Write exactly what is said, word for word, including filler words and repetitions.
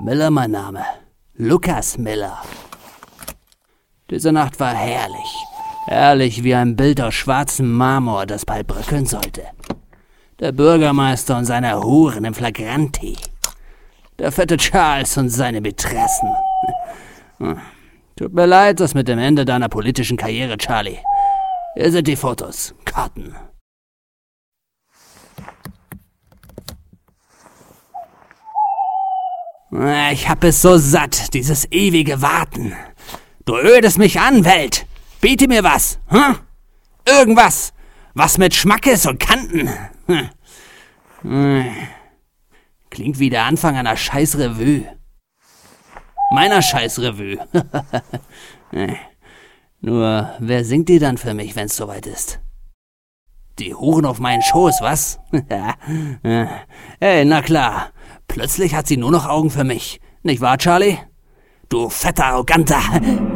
Miller mein Name. Lukas Miller. Diese Nacht war herrlich. Herrlich wie ein Bild aus schwarzem Marmor, das bald bröckeln sollte. Der Bürgermeister und seine Huren im Flagranti. Der fette Charles und seine Mätressen. Tut mir leid, das mit dem Ende deiner politischen Karriere, Charlie. Hier sind die Fotos. Karten. Ich hab es so satt, dieses ewige Warten. Du ödest mich an, Welt. Biete mir was, hm? Irgendwas, was mit Schmackes und Kanten. Hm. Klingt wie der Anfang einer Scheißrevue. Meiner Scheißrevue. Nur, wer singt die dann für mich, wenn's soweit ist? Die Huren auf meinen Schoß, was? Hey, na klar. Plötzlich hat sie nur noch Augen für mich. Nicht wahr, Charlie? Du fetter, arroganter...